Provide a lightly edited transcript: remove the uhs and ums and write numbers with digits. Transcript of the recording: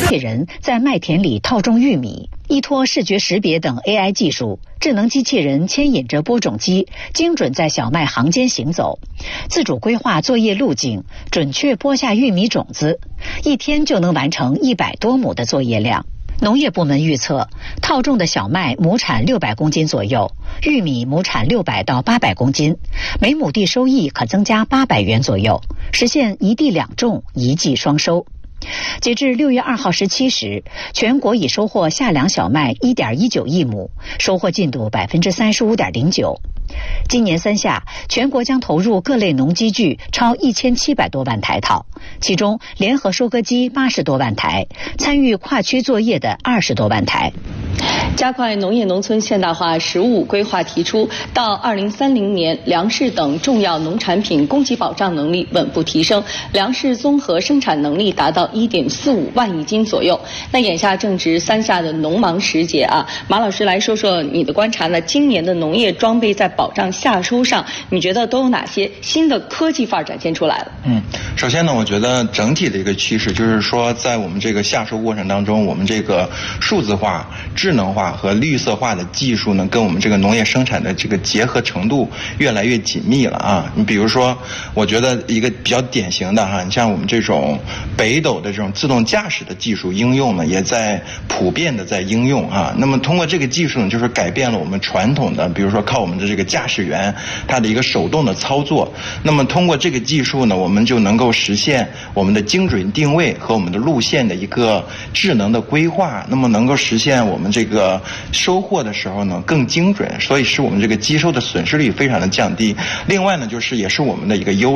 器人在麦田里套种玉米，依托视觉识别等 AI 技术，智能机器人牵引着播种机，精准在小麦行间行走，自主规划作业路径，准确播下玉米种子，一天就能完成100多亩的作业量。农业部门预测，套种的小麦亩产600公斤左右，玉米亩产600到800公斤，每亩地收益可增加800元左右，实现一地两种，一季双收。截至6月2号17时，全国已收获夏粮小麦1.19亿亩，收获进度35.09%。今年3夏，全国将投入各类农机具超1700多万台套，其中联合收割机80多万台，参与跨区作业的20多万台。 加快农业农村现代化15规划提出，到2030年，粮食等重要农产品供给保障能力稳步提升，粮食综合生产能力达到1.45万亿斤左右。那眼下正值3夏的农忙时节啊，马老师来说说你的观察呢？今年的农业装备在保障夏收上，你觉得都有哪些新的科技范儿展现出来了？ 首先呢，我觉得整体的一个趋势就是说，在我们这个夏收过程当中，我们这个数字化、智能化和绿色化的技术呢，跟我们这个农业生产的这个结合程度越来越紧密了啊。你比如说，我觉得一个比较典型的哈，你像我们这种北斗的这种自动驾驶的技术应用呢，也在普遍的在应用啊。那么通过这个技术呢，就是改变了我们传统的，比如说靠我们的这个驾驶员他的一个手动的操作。那么通过这个技术呢，我们就能够实现我们的精准定位和我们的路线的一个智能的规划，那么能够实现我们这个收获的时候呢更精准，所以使我们这个机收的损失率非常的降低。另外呢，就是也是我们的一个优